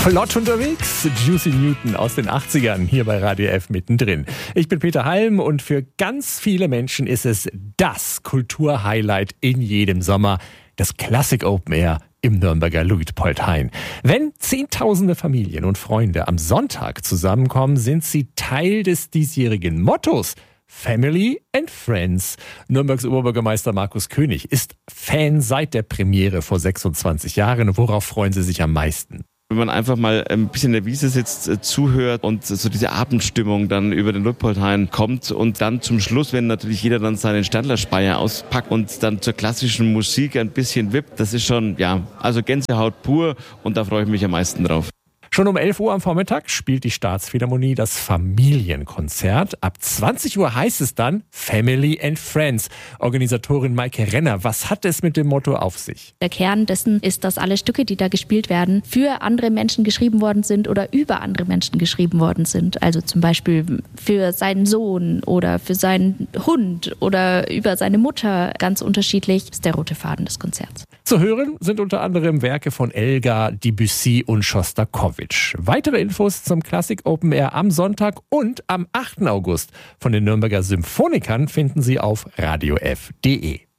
Flott unterwegs, Juicy Newton aus den 80ern hier bei Radio F mittendrin. Ich bin Peter Halm und für ganz viele Menschen ist es das Kulturhighlight in jedem Sommer, das Classic Open Air im Nürnberger Luitpoldhain. Wenn Zehntausende Familien und Freunde am Sonntag zusammenkommen, sind sie Teil des diesjährigen Mottos Family and Friends. Nürnbergs Oberbürgermeister Markus König ist Fan seit der Premiere vor 26 Jahren. Worauf freuen Sie sich am meisten? Wenn man einfach mal ein bisschen in der Wiese sitzt, zuhört und so diese Abendstimmung dann über den Luitpoldhain kommt und dann zum Schluss, wenn natürlich jeder dann seinen Sternlerspeier auspackt und dann zur klassischen Musik ein bisschen wippt, das ist schon, also Gänsehaut pur und da freue ich mich am meisten drauf. Schon um 11 Uhr am Vormittag spielt die Staatsphilharmonie das Familienkonzert. Ab 20 Uhr heißt es dann Family and Friends. Organisatorin Maike Renner, was hat es mit dem Motto auf sich? Der Kern dessen ist, dass alle Stücke, die da gespielt werden, für andere Menschen geschrieben worden sind oder über andere Menschen geschrieben worden sind. Also zum Beispiel für seinen Sohn oder für seinen Hund oder über seine Mutter. Ganz unterschiedlich ist der rote Faden des Konzerts. Zu hören sind unter anderem Werke von Elgar, Debussy und Schostakowitsch. Weitere Infos zum Classic Open Air am Sonntag und am 8. August von den Nürnberger Symphonikern finden Sie auf radiof.de.